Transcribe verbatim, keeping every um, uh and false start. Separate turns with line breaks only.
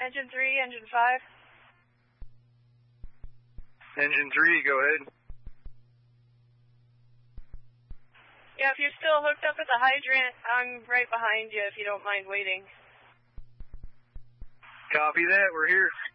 Engine three, engine five.
Engine three, go ahead.
Yeah, if you're still hooked up at the hydrant, I'm right behind you if you don't mind waiting.
Copy that, we're here.